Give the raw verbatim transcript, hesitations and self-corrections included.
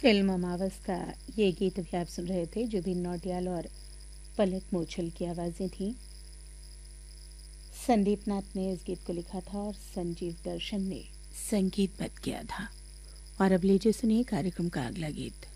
Film अमावस का ये गीत भी आप सुन रहे थे। जुबिन नौटियाल और पलक मुछल की आवाज़ें थीं। संदीप नाथ ने इस गीत को लिखा था और संजीव दर्शन ने संगीतबद्ध किया था। और अब लीजिए सुनिए कार्यक्रम का अगला गीत।